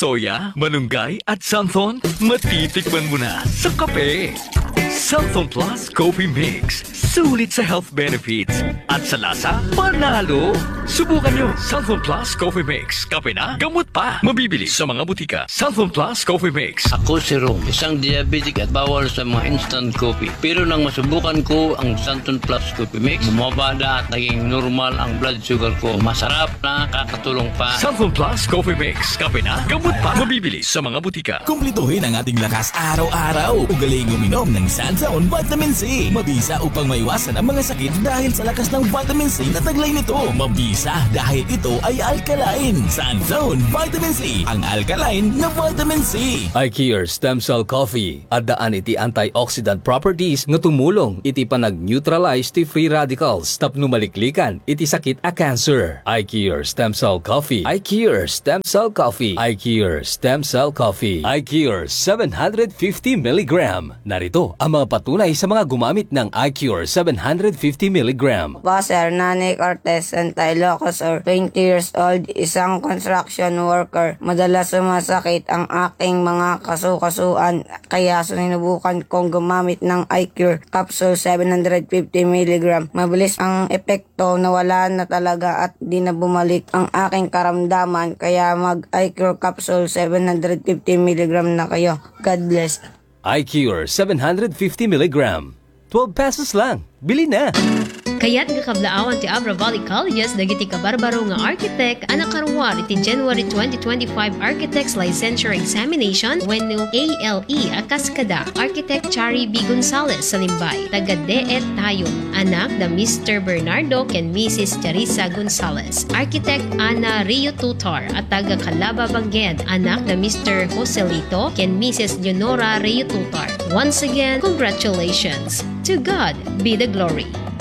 soya, malunggay at santhon, matitikman mo na sa kape. Santhon Plus Coffee Mix. Sulit sa health benefits. At sa lasa, panalo! Subukan nyo Santhon Plus Coffee Mix. Kape na, gamot pa. Mabibili sa mga butika. Santhon Plus Coffee Mix. Ako si Rom, isang diabetic at bawal sa mga instant coffee. Pero nang masubukan ko ang Santon Plus Coffee Mix, bumaba na at naging normal ang blood sugar ko. Masarap na, kakatulong pa. Santhon Plus Coffee Mix. Kape na, gamot pa. Mabibili sa mga butika. Kumplituhin ang ating lakas araw-araw. Ugaling uminom ng Sanzone Vitamin C. Mabisa upang maiwasan ang mga sakit dahil sa lakas ng vitamin C na taglay nito. Mabisa dahil ito ay alkaline. Sanzone Vitamin C, ang alkaline na vitamin C. iCure Stem Cell Coffee. Adaan iti antioxidant properties nga tumulong iti panag-neutralize ti free radicals tapno maliklikan iti sakit a cancer. iCure Stem Cell Coffee. iCure Stem Cell Coffee. iCure Stem Cell Coffee. iCure 750 mg. Narito ang mga patunay sa mga gumamit ng iCure 750 mg. Sir Nani Cortez Antailoco, sir, 20 years old, isang construction worker. Madalas sumasakit ang aking mga kasukasuan, kaya sinubukan kong gumamit ng iCure Capsule 750 mg. Mabilis ang epekto, nawala na talaga at di na bumalik ang aking karamdaman, kaya mag iCure Capsule 750 mg na kayo. God bless. iCure 750 mg. 12 pesos lang. Bili na! Kaya't nga kablaawan ti Abra Valley Colleges dagiti kabarbaro nga architect anak karuwar iti January 2025 Architects Licensure Examination wenno ALE Akaskada Architect Chari B. Gonzales sa Limbay taga DET tayo anak da Mr. Bernardo ken Mrs. Teresa Gonzales Architect Ana Rio Tutar at taga Calaba Bangged anak da Mr. Joselito ken Mrs. Leonora Rio Tutar. Once again, congratulations! To God be the glory!